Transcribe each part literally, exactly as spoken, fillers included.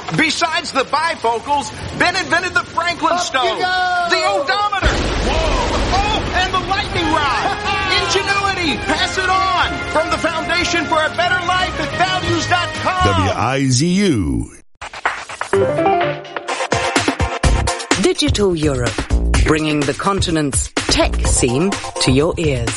Besides the bifocals, Ben invented the Franklin stove, the odometer, whoa, oh, and the lightning rod. Ingenuity, pass it on. From the Foundation for a Better Life at values dot com. W I Z U. Digital Europe, bringing the continent's tech scene to your ears.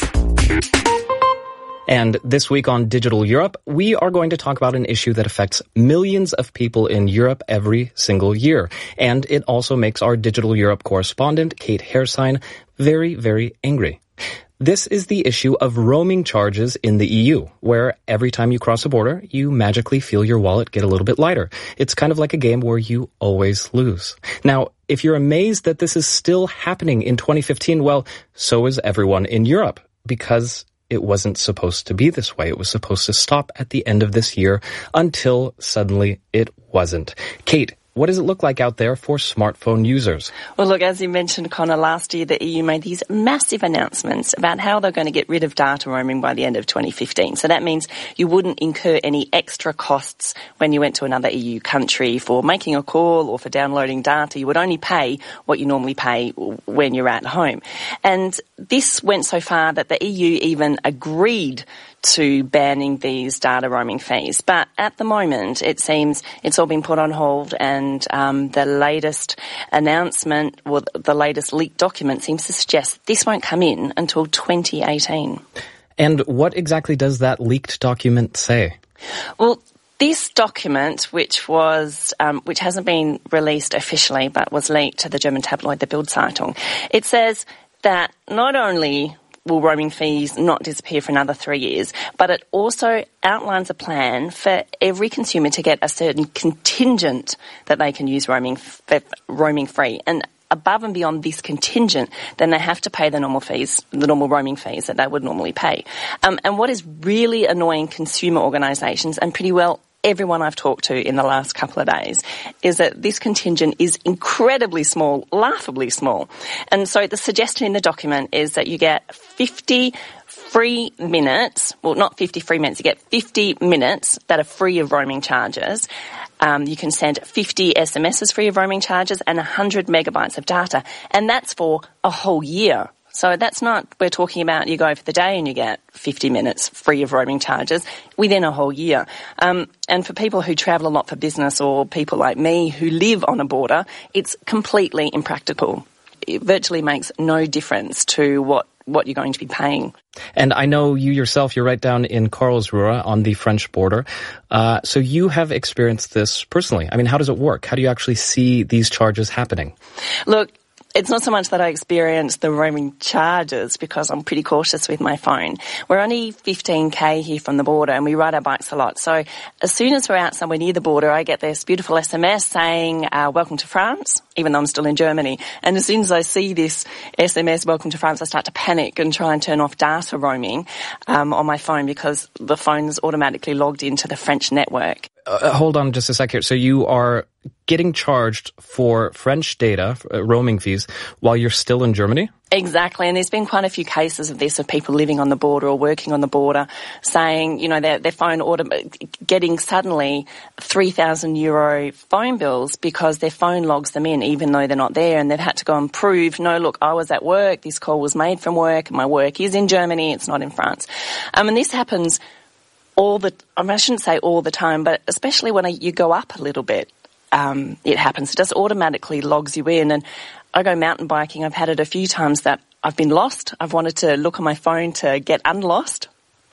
And this week on Digital Europe, we are going to talk about an issue that affects millions of people in Europe every single year. And it also makes our Digital Europe correspondent, Kate Hairsign, very, very angry. This is the issue of roaming charges in the E U, where every time you cross a border, you magically feel your wallet get a little bit lighter. It's kind of like a game where you always lose. Now, if you're amazed that this is still happening in twenty fifteen, well, so is everyone in Europe, because it wasn't supposed to be this way. It was supposed to stop at the end of this year until suddenly it wasn't. Kate, what does it look like out there for smartphone users? Well, look, as you mentioned, Connor, last year the E U made these massive announcements about how they're going to get rid of data roaming by the end of twenty fifteen. So that means you wouldn't incur any extra costs when you went to another E U country for making a call or for downloading data. You would only pay what you normally pay when you're at home. And this went so far that the E U even agreed to banning these data roaming fees. But at the moment, it seems it's all been put on hold, and um, the latest announcement, or the latest leaked document, seems to suggest this won't come in until twenty eighteen. And what exactly does that leaked document say? Well, this document, which was um, which hasn't been released officially, but was leaked to the German tabloid, the Bild-Zeitung, it says that not only will roaming fees not disappear for another three years, but it also outlines a plan for every consumer to get a certain contingent that they can use roaming f- roaming free. And above and beyond this contingent, then they have to pay the normal fees, the normal roaming fees that they would normally pay. Um, and what is really annoying consumer organisations, and pretty well everyone I've talked to in the last couple of days, is that this contingent is incredibly small, laughably small. And so the suggestion in the document is that you get fifty free minutes, well, not fifty free minutes, you get fifty minutes that are free of roaming charges. Um, you can send fifty S M Ses free of roaming charges and one hundred megabytes of data. And that's for a whole year. So that's not, we're talking about you go for the day and you get fifty minutes free of roaming charges within a whole year. Um, and for people who travel a lot for business, or people like me who live on a border, it's completely impractical. It virtually makes no difference to what, what you're going to be paying. And I know you yourself, you're right down in Karlsruhe on the French border. Uh, so you have experienced this personally. I mean, how does it work? How do you actually see these charges happening? Look, it's not so much that I experience the roaming charges, because I'm pretty cautious with my phone. We're only fifteen K here from the border and we ride our bikes a lot. So as soon as we're out somewhere near the border, I get this beautiful S M S saying, uh, welcome to France, even though I'm still in Germany. And as soon as I see this S M S, welcome to France, I start to panic and try and turn off data roaming um, on my phone, because the phone's automatically logged into the French network. Uh, hold on just a sec here. So you are getting charged for French data, uh, roaming fees, while you're still in Germany? Exactly, and there's been quite a few cases of this, of people living on the border or working on the border saying, you know, their, their phone auto- getting suddenly three thousand euro phone bills because their phone logs them in even though they're not there, and they've had to go and prove, no, look, I was at work, this call was made from work, my work is in Germany, it's not in France. Um, and this happens all the, I, mean, I shouldn't say all the time, but especially when you go up a little bit, um, it happens. It just automatically logs you in. And I go mountain biking. I've had it a few times that I've been lost. I've wanted to look on my phone to get unlost.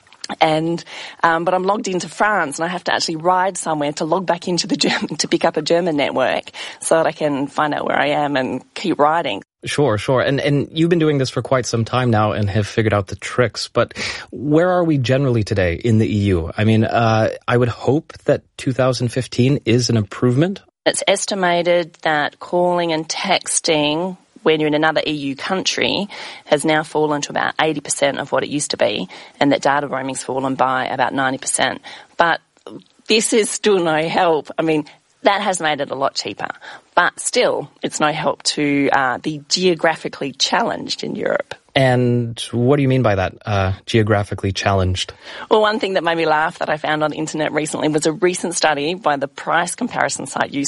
And, um, but I'm logged into France and I have to actually ride somewhere to log back into the German, to pick up a German network so that I can find out where I am and keep riding. Sure, sure. And and you've been doing this for quite some time now and have figured out the tricks. But where are we generally today in the E U? I mean, uh, I would hope that two thousand fifteen is an improvement. It's estimated that calling and texting when you're in another E U country has now fallen to about eighty percent of what it used to be, and that data roaming's fallen by about ninety percent. But this is still no help. I mean, that has made it a lot cheaper. But still, it's no help to uh, the geographically challenged in Europe. And what do you mean by that, uh, geographically challenged? Well, one thing that made me laugh that I found on the internet recently was a recent study by the price comparison site